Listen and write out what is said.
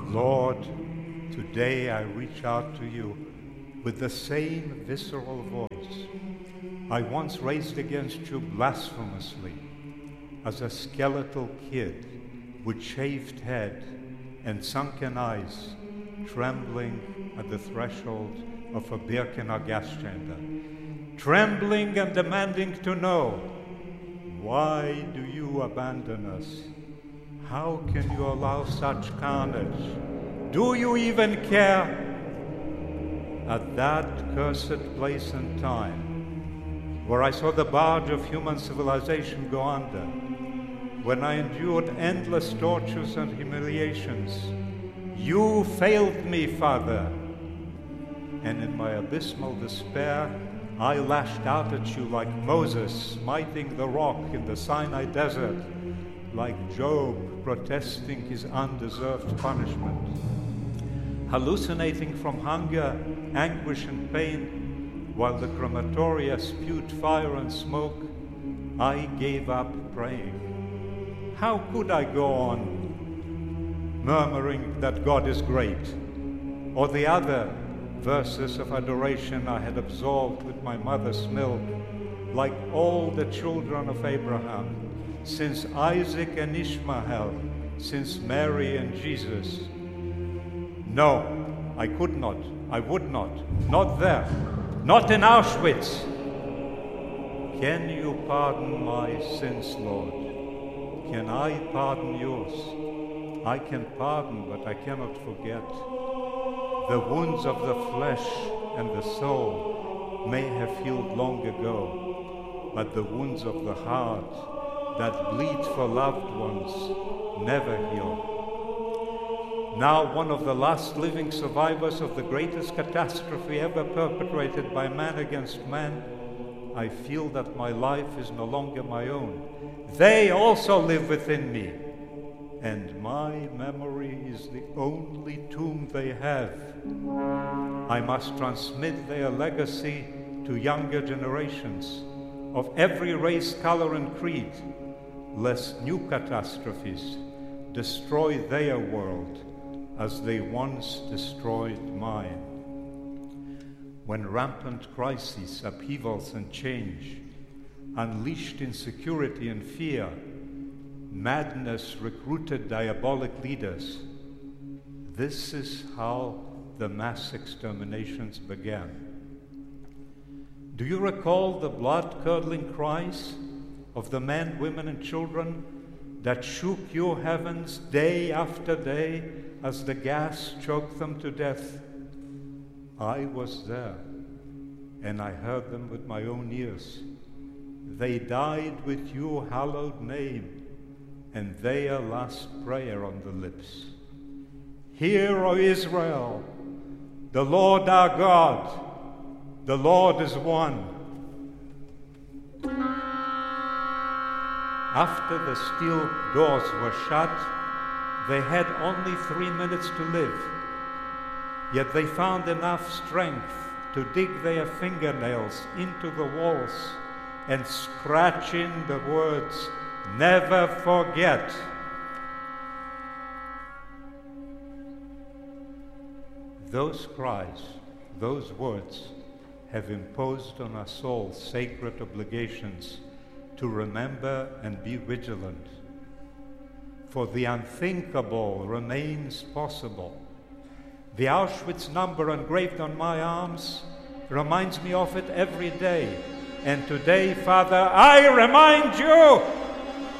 Lord, today I reach out to you with the same visceral voice I once raised against you blasphemously as a skeletal kid with shaved head and sunken eyes, trembling at the threshold of a Birkenau gas chamber, trembling and demanding to know, why do you abandon us? How can you allow such carnage? Do you even care? At that cursed place and time, where I saw the barge of human civilization go under, when I endured endless tortures and humiliations, you failed me, Father. And in my abysmal despair, I lashed out at you like Moses smiting the rock in the Sinai desert, like Job protesting his undeserved punishment. Hallucinating from hunger, anguish, and pain, while the crematoria spewed fire and smoke, I gave up praying. How could I go on murmuring that God is great, or the other verses of adoration I had absorbed with my mother's milk, like all the children of Abraham, since Isaac and Ishmael, since Mary and Jesus? No, I could not, I would not there, not in Auschwitz. Can you pardon my sins, Lord? Can I pardon yours? I can pardon, but I cannot forget. The wounds of the flesh and the soul may have healed long ago, but the wounds of the heart that bleed for loved ones never heal. Now, one of the last living survivors of the greatest catastrophe ever perpetrated by man against man, I feel that my life is no longer my own. They also live within me, and my memory is the only tomb they have. I must transmit their legacy to younger generations of every race, color, and creed, lest new catastrophes destroy their world as they once destroyed mine. When rampant crises, upheavals, and change unleashed insecurity and fear, madness recruited diabolic leaders, this is how the mass exterminations began. Do you recall the blood-curdling cries of the men, women, and children that shook your heavens day after day as the gas choked them to death? I was there, and I heard them with my own ears. They died with your hallowed name and their last prayer on the lips. Hear, O Israel, the Lord our God, the Lord is one. After the steel doors were shut, they had only 3 minutes to live. Yet they found enough strength to dig their fingernails into the walls and scratch in the words, "Never forget." Those cries, those words, have imposed on us all sacred obligations to remember and be vigilant. For the unthinkable remains possible. The Auschwitz number engraved on my arms reminds me of it every day. And today, Father, I remind you